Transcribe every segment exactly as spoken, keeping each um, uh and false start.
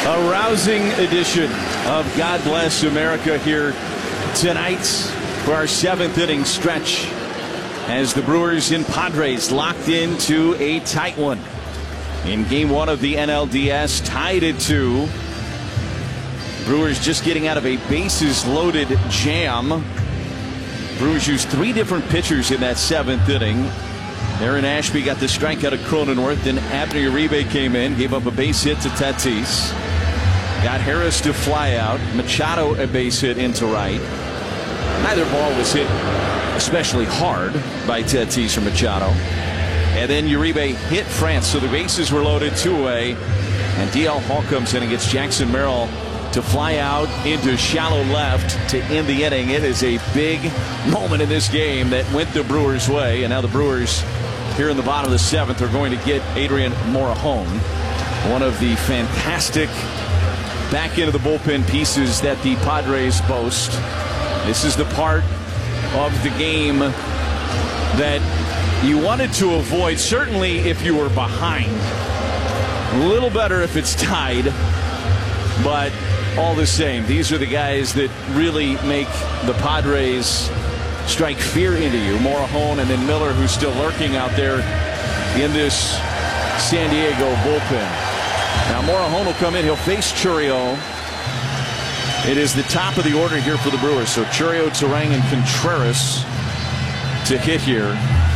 A rousing edition of God Bless America here tonight for our seventh inning stretch as the Brewers and Padres locked into a tight one in game one of the N L D S, tied at two. Brewers just getting out of a bases loaded jam. Brewers used three different pitchers in that seventh inning. Aaron Ashby got the strikeout of Cronenworth. Then Abner Uribe came in, gave up a base hit to Tatis. Got Harris to fly out. Machado a base hit into right. Neither ball was hit especially hard by Tatis or Machado. And then Uribe hit France, so the bases were loaded two away. And D L Hall comes in and gets Jackson Merrill to fly out into shallow left to end the inning. It is a big moment in this game that went the Brewers' way. And now the Brewers here in the bottom of the seventh are going to get Adrian Morejon, one of the fantastic back into the bullpen pieces that the Padres boast. This is the part of the game that you wanted to avoid, certainly if you were behind. A little better if it's tied, but all the same, these are the guys that really make the Padres strike fear into you. Morejon and then Miller, who's still lurking out there in this San Diego bullpen. Now Morejon will come in. He'll face Chourio. It is the top of the order here for the Brewers. So Chourio, Turang, and Contreras to hit here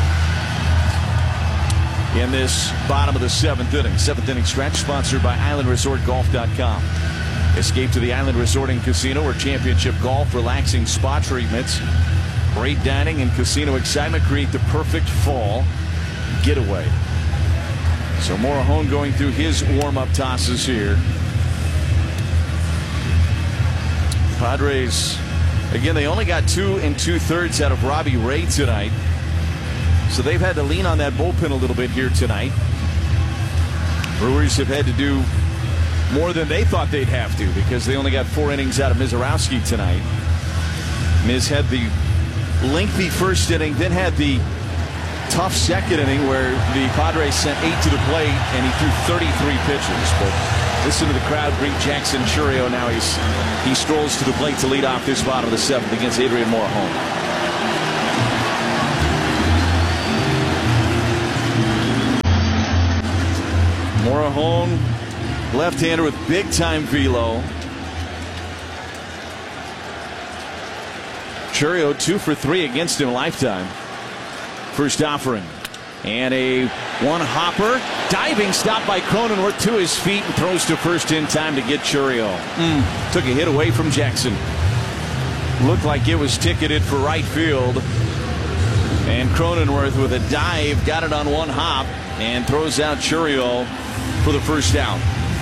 in this bottom of the seventh inning. Seventh inning stretch sponsored by Island Resort Golf dot com. Escape to the Island Resort and Casino, where championship golf, relaxing spa treatments, great dining, and casino excitement create the perfect fall getaway. So Morejon going through his warm-up tosses here. Padres, again, they only got two and two-thirds out of Robbie Ray tonight. So they've had to lean on that bullpen a little bit here tonight. Brewers have had to do more than they thought they'd have to because they only got four innings out of Mizorowski tonight. Miz had the lengthy first inning, then had the tough second inning where the Padres sent eight to the plate and he threw thirty-three pitches. But listen to the crowd greet Jackson Chourio. Now he's he strolls to the plate to lead off this bottom of the seventh against Adrian Morejon. Morejon, left-hander with big-time velo. Chourio two for three against him lifetime. First offering. And a one-hopper. Diving stop by Cronenworth to his feet and throws to first in time to get Chourio. Mm, took a hit away from Jackson. Looked like it was ticketed for right field. And Cronenworth with a dive got it on one hop and throws out Chourio for the first out.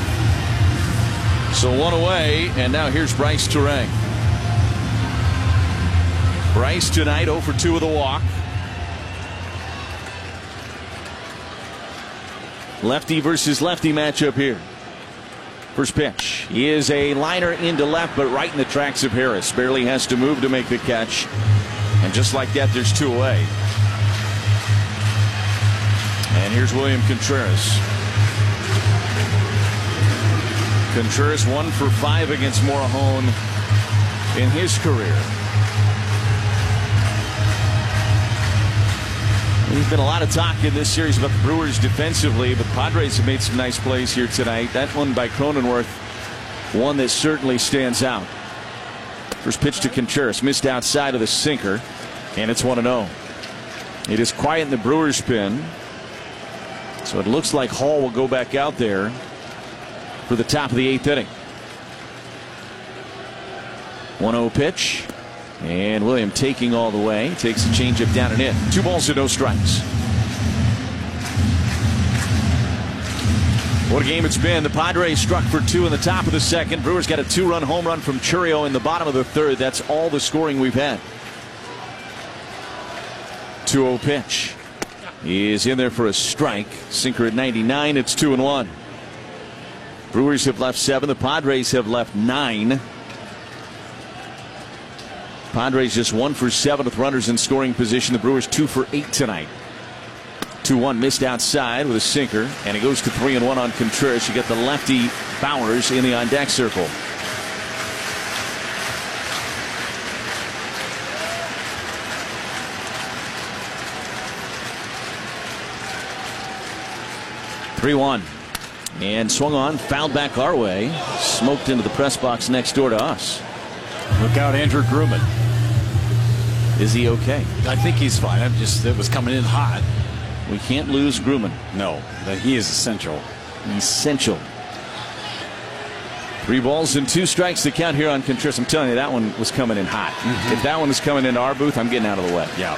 So one away, and now here's Bryce Turang. Bryce tonight oh for two with a walk. Lefty versus lefty matchup here. First pitch is a liner into left, but right in the tracks of Harris. Barely has to move to make the catch. And just like that, there's two away. And here's William Contreras. Contreras one for five against Morejon in his career. There's been a lot of talk in this series about the Brewers defensively, but Padres have made some nice plays here tonight. That one by Cronenworth, one that certainly stands out. First pitch to Contreras, missed outside of the sinker, and it's one and oh. It is quiet in the Brewers' pen, so it looks like Hall will go back out there for the top of the eighth inning. one oh pitch. And William taking all the way. Takes a changeup down and in. Two balls and no strikes. What a game it's been. The Padres struck for two in the top of the second. Brewers got a two-run home run from Chourio in the bottom of the third. That's all the scoring we've had. two oh pitch. He is in there for a strike. Sinker at ninety-nine. It's two and one. Brewers have left seven. The Padres have left nine. Padres just one for seven with runners in scoring position. The Brewers two for eight tonight. two one missed outside with a sinker, and it goes to three and one on Contreras. You get the lefty Bowers in the on deck circle. three one. And swung on, fouled back our way, smoked into the press box next door to us. Look out, Andrew Grumman. Is he okay? I think he's fine. I'm just, it was coming in hot. We can't lose Grumman. No, that he is essential. Essential. Three balls and two strikes to count here on Contreras. I'm telling you, that one was coming in hot. Mm-hmm. If that one was coming into our booth, I'm getting out of the way. Yeah.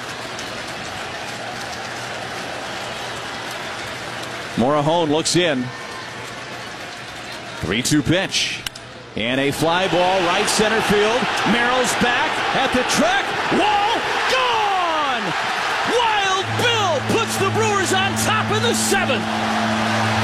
Morahone looks in. three two pitch. And a fly ball right center field. Merrill's back at the track. Wall gone! Wild Bill puts the Brewers on top in the seventh.